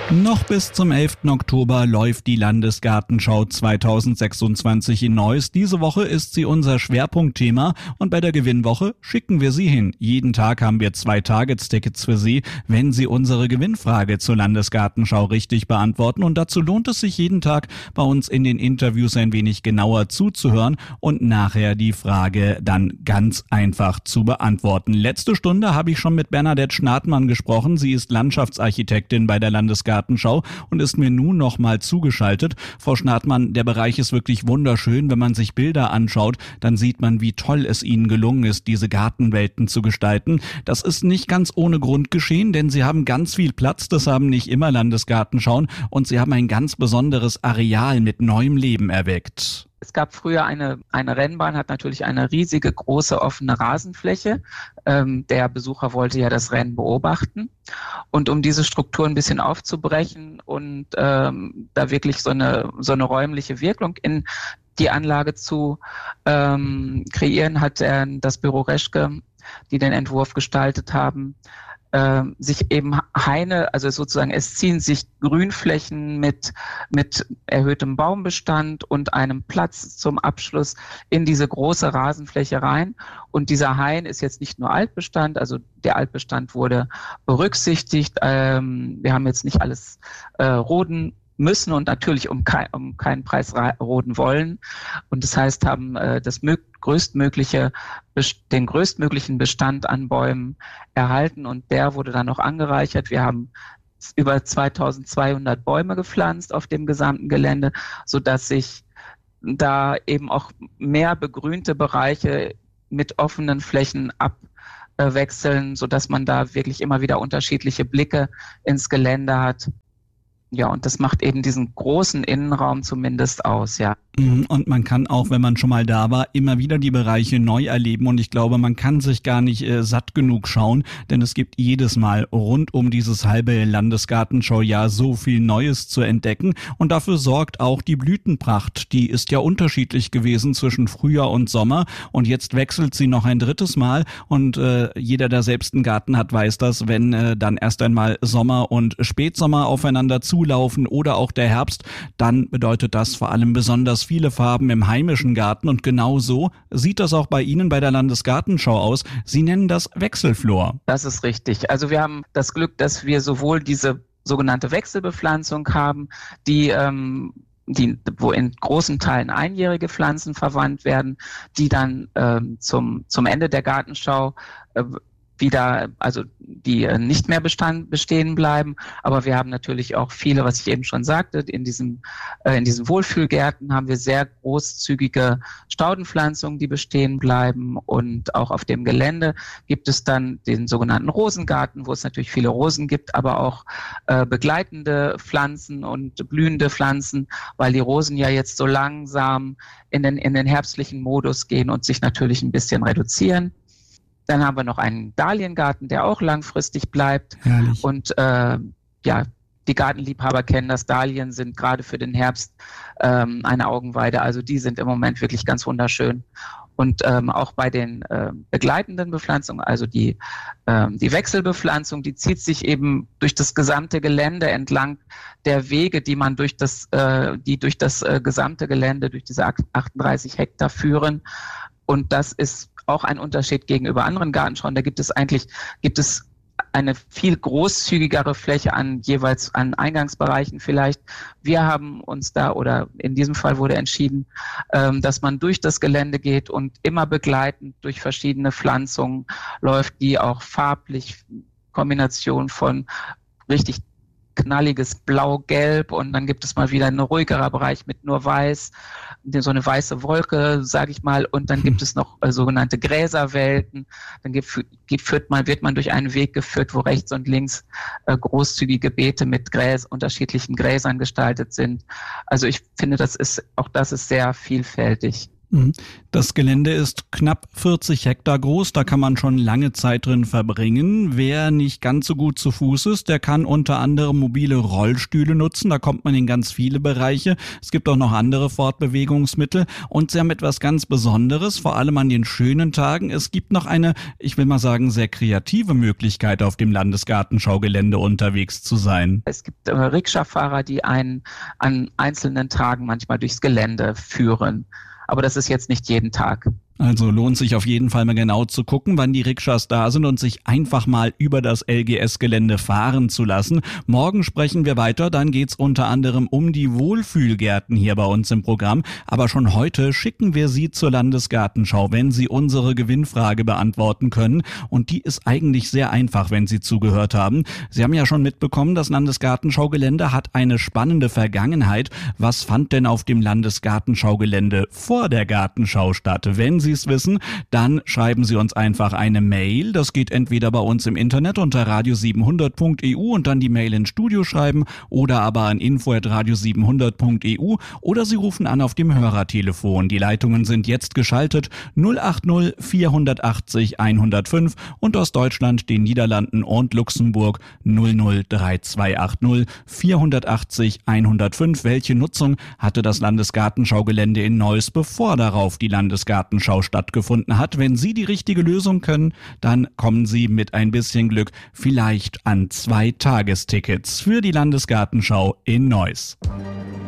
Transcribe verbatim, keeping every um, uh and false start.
Noch bis zum elften Oktober läuft die Landesgartenschau zweitausendsechsundzwanzig in Neuss. Diese Woche ist sie unser Schwerpunktthema und bei der Gewinnwoche schicken wir Sie hin. Jeden Tag haben wir zwei Tagestickets für Sie, wenn Sie unsere Gewinnfrage zur Landesgartenschau richtig beantworten. Und dazu lohnt es sich jeden Tag bei uns in den Interviews ein wenig genauer zuzuhören und nachher die Frage dann ganz einfach zu beantworten. Letzte Stunde habe ich schon mit Bernadette Schnartmann gesprochen. Sie ist Landschaftsarchitektin bei der Landesgartenschau und ist mir nun noch mal zugeschaltet. Frau Schnartmann, der Bereich ist wirklich wunderschön. Wenn man sich Bilder anschaut, dann sieht man, wie toll es Ihnen gelungen ist, diese Gartenwelten zu gestalten. Das ist nicht ganz ohne Grund geschehen, denn Sie haben ganz viel Platz. Das haben nicht immer Landesgartenschauen und Sie haben ein ganz besonderes Areal mit neuem Leben erweckt. Es gab früher eine, eine Rennbahn, hat natürlich eine riesige, große, offene Rasenfläche. Ähm, der Besucher wollte ja das Rennen beobachten. Und um diese Struktur ein bisschen aufzubrechen und ähm, da wirklich so eine, so eine räumliche Wirkung in die Anlage zu ähm, kreieren, hat er das Büro Reschke, die den Entwurf gestaltet haben, äh, sich eben Haine, also sozusagen es ziehen sich Grünflächen mit, mit erhöhtem Baumbestand und einem Platz zum Abschluss in diese große Rasenfläche rein. Und dieser Hain ist jetzt nicht nur Altbestand, also der Altbestand wurde berücksichtigt. Ähm, wir haben jetzt nicht alles äh, roden müssen und natürlich um, kein, um keinen Preis roden wollen. Und das heißt, haben äh, das mö- größtmögliche, den größtmöglichen Bestand an Bäumen erhalten und der wurde dann noch angereichert. Wir haben über zweitausendzweihundert Bäume gepflanzt auf dem gesamten Gelände, sodass sich da eben auch mehr begrünte Bereiche mit offenen Flächen abwechseln, sodass man da wirklich immer wieder unterschiedliche Blicke ins Gelände hat. Ja, und das macht eben diesen großen Innenraum zumindest aus, ja. Und man kann auch, wenn man schon mal da war, immer wieder die Bereiche neu erleben und ich glaube, man kann sich gar nicht äh, satt genug schauen, denn es gibt jedes Mal rund um dieses halbe Landesgartenschaujahr so viel Neues zu entdecken und dafür sorgt auch die Blütenpracht. Die ist ja unterschiedlich gewesen zwischen Frühjahr und Sommer und jetzt wechselt sie noch ein drittes Mal und äh, jeder, der selbst einen Garten hat, weiß das, wenn äh, dann erst einmal Sommer und Spätsommer aufeinander zulaufen oder auch der Herbst, dann bedeutet das vor allem besonders viele Farben im heimischen Garten und genau so sieht das auch bei Ihnen bei der Landesgartenschau aus. Sie nennen das Wechselflor. Das ist richtig. Also wir haben das Glück, dass wir sowohl diese sogenannte Wechselbepflanzung haben, die ähm, die, wo in großen Teilen einjährige Pflanzen verwandt werden, die dann ähm, zum zum Ende der Gartenschau äh, wieder, also die nicht mehr bestand, bestehen bleiben. Aber wir haben natürlich auch viele, was ich eben schon sagte, in diesem, äh, in diesen Wohlfühlgärten haben wir sehr großzügige Staudenpflanzungen, die bestehen bleiben. Und auch auf dem Gelände gibt es dann den sogenannten Rosengarten, wo es natürlich viele Rosen gibt, aber auch äh, begleitende Pflanzen und blühende Pflanzen, weil die Rosen ja jetzt so langsam in den, in den herbstlichen Modus gehen und sich natürlich ein bisschen reduzieren. Dann haben wir noch einen Dahliengarten, der auch langfristig bleibt. Herrlich. Und äh, ja, die Gartenliebhaber kennen das. Dahlien sind gerade für den Herbst ähm, eine Augenweide. Also die sind im Moment wirklich ganz wunderschön. Und ähm, auch bei den äh, begleitenden Bepflanzungen, also die, ähm, die Wechselbepflanzung, die zieht sich eben durch das gesamte Gelände entlang der Wege, die man durch das, äh, die durch das äh, gesamte Gelände, durch diese achtunddreißig Hektar führen. Und das ist auch ein Unterschied gegenüber anderen Gartenschauen. Da gibt es eigentlich, gibt es eine viel großzügigere Fläche an jeweils an Eingangsbereichen vielleicht. Wir haben uns da oder in diesem Fall wurde entschieden, ähm, dass man durch das Gelände geht und immer begleitend durch verschiedene Pflanzungen läuft, die auch farblich Kombination von richtig knalliges Blau-Gelb und dann gibt es mal wieder einen ruhigerer Bereich mit nur Weiß, so eine weiße Wolke, sage ich mal, und dann gibt es noch äh, sogenannte Gräserwelten. Dann gibt, führt man, wird man durch einen Weg geführt, wo rechts und links äh, großzügige Beete mit Gräs, unterschiedlichen Gräsern gestaltet sind. Also ich finde, das ist auch das ist sehr vielfältig. Das Gelände ist knapp vierzig Hektar groß, da kann man schon lange Zeit drin verbringen. Wer nicht ganz so gut zu Fuß ist, der kann unter anderem mobile Rollstühle nutzen, da kommt man in ganz viele Bereiche. Es gibt auch noch andere Fortbewegungsmittel und sie haben etwas ganz Besonderes, vor allem an den schönen Tagen. Es gibt noch eine, ich will mal sagen, sehr kreative Möglichkeit, auf dem Landesgartenschaugelände unterwegs zu sein. Es gibt äh, Rikscha-Fahrer, die einen an einzelnen Tagen manchmal durchs Gelände führen. Aber das ist jetzt nicht jeden Tag. Also lohnt sich auf jeden Fall mal genau zu gucken, wann die Rikschas da sind und sich einfach mal über das L G S-Gelände fahren zu lassen. Morgen sprechen wir weiter, dann geht's unter anderem um die Wohlfühlgärten hier bei uns im Programm. Aber schon heute schicken wir Sie zur Landesgartenschau, wenn Sie unsere Gewinnfrage beantworten können. Und die ist eigentlich sehr einfach, wenn Sie zugehört haben. Sie haben ja schon mitbekommen, das Landesgartenschaugelände hat eine spannende Vergangenheit. Was fand denn auf dem Landesgartenschaugelände vor der Gartenschau statt? Wenn Sie es wissen, dann schreiben Sie uns einfach eine Mail. Das geht entweder bei uns im Internet unter radio siebenhundert punkt e u und dann die Mail ins Studio schreiben oder aber an info at radio siebenhundert punkt e u oder Sie rufen an auf dem Hörertelefon. Die Leitungen sind jetzt geschaltet null acht null vierhundertachtzig hundertfünf und aus Deutschland, den Niederlanden und Luxemburg null null drei zwei acht null vierhundertachtzig hundertfünf. Welche Nutzung hatte das Landesgartenschaugelände in Neuss, bevor darauf die Landesgartenschau stattgefunden hat? Wenn Sie die richtige Lösung können, dann kommen Sie mit ein bisschen Glück vielleicht an zwei Tagestickets für die Landesgartenschau in Neuss.